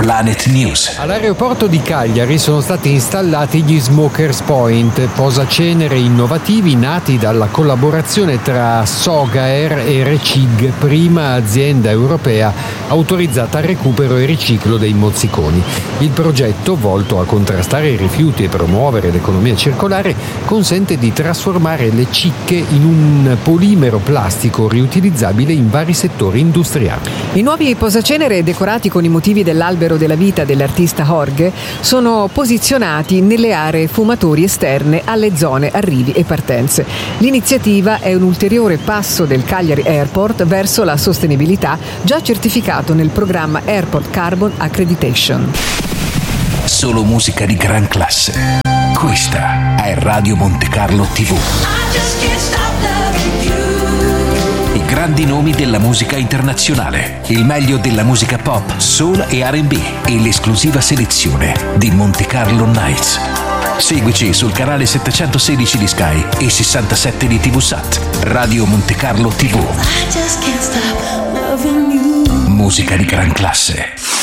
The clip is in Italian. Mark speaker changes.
Speaker 1: Planet News.
Speaker 2: All'aeroporto di Cagliari sono stati installati gli Smokers Point, posacenere innovativi nati dalla collaborazione tra Sogaer e Recig, prima azienda europea autorizzata al recupero e riciclo dei mozziconi. Il progetto, volto a contrastare i rifiuti e promuovere l'economia circolare, consente di trasformare le cicche in un polimero plastico riutilizzabile in vari settori industriali.
Speaker 3: I nuovi posacenere decorati con i motivi dell'albero della vita dell'artista Jorge sono posizionati nelle aree fumatori esterne alle zone arrivi e partenze. L'iniziativa è un ulteriore passo del Cagliari Airport verso la sostenibilità, già certificato nel programma Airport Carbon Accreditation.
Speaker 1: Solo musica di gran classe. Questa è Radio Monte Carlo TV. I grandi nomi della musica internazionale, il meglio della musica pop, soul e R&B e l'esclusiva selezione di Monte Carlo Nights. Seguici sul canale 716 di Sky e 67 di TVSAT. Radio Monte Carlo TV. Musica di gran classe.